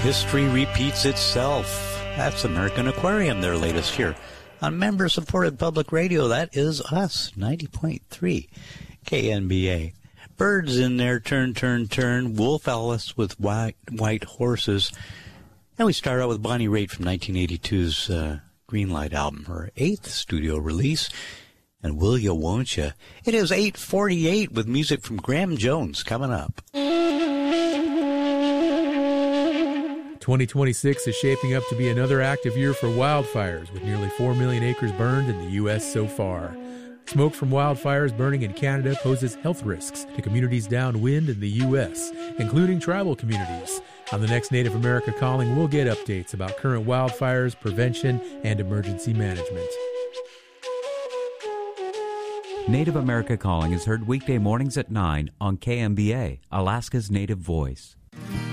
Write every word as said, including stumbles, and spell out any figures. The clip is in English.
History repeats itself. That's American Aquarium, their latest here on member-supported public radio. That is us, ninety point three K N B A. Birds in there, turn, turn, turn. Wolf Alice with white, white horses. And we start out with Bonnie Raitt from nineteen eighty-two's uh, Greenlight album, her eighth studio release. And Will Ya, Won't Ya? It is eight forty-eight with music from Graham Jones coming up. twenty twenty-six is shaping up to be another active year for wildfires, with nearly four million acres burned in the U S so far. Smoke from wildfires burning in Canada poses health risks to communities downwind in the U S, including tribal communities. On the next Native America Calling, we'll get updates about current wildfires, prevention, and emergency management. Native America Calling is heard weekday mornings at nine on K M B A, Alaska's Native Voice.